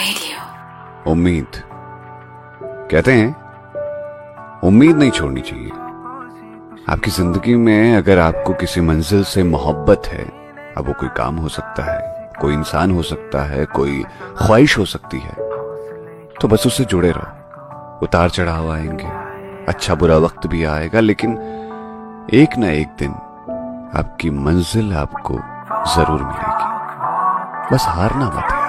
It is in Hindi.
उम्मीद। कहते हैं उम्मीद नहीं छोड़नी चाहिए। आपकी जिंदगी में अगर आपको किसी मंजिल से मोहब्बत है, अब वो कोई काम हो सकता है, कोई इंसान हो सकता है, कोई ख्वाहिश हो सकती है, तो बस उससे जुड़े रहो। उतार चढ़ाव आएंगे, अच्छा बुरा वक्त भी आएगा, लेकिन एक ना एक दिन आपकी मंजिल आपको जरूर मिलेगी। बस हारना मत है।